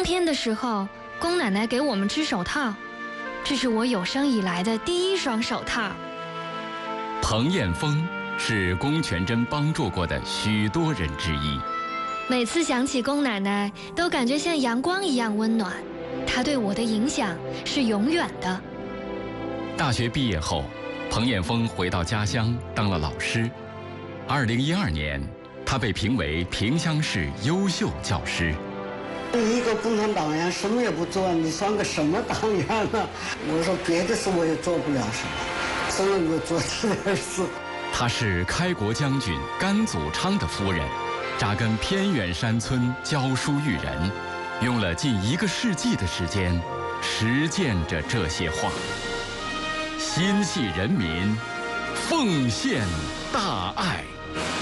天的时候，宫奶奶给我们织手套，这是我有生以来的第一双手套。 彭彦峰是龚全珍帮助过的许多人之一。 每次想起龚奶奶，都感觉像阳光一样温暖。她对我的影响是永远的。 大学毕业后，彭彦峰回到家乡当了老师。2012年，他被评为萍乡市优秀教师。 你一个共产党员什么也不做，你算个什么党员呢？我说别的事我也做不了什么，只能够做这点事。 他是开国将军甘祖昌的夫人，扎根偏远山村教书育人，用了近1个世纪的时间，实践着这些话。心系人民，奉献大爱。